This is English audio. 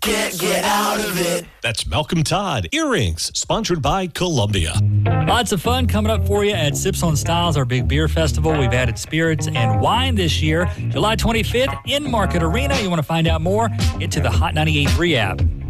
Can't get out of it. That's Malcolm Todd, Earrings, sponsored by Columbia. Lots of fun coming up for you at Sips on Styles, our big beer festival. We've added spirits and wine this year. July 25th in Market Arena. You want to find out more? Get to the Hot 98.3 app.